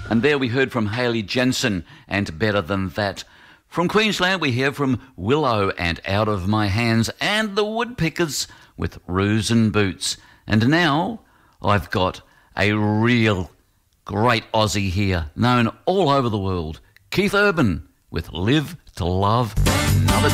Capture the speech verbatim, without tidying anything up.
And there we heard from Hayley Jensen and Better Than That. From Queensland we hear from Willow and Out of My Hands and the Woodpeckers with Roos and Boots. And now I've got a real great Aussie here, known all over the world, Keith Urban with Live to Love Another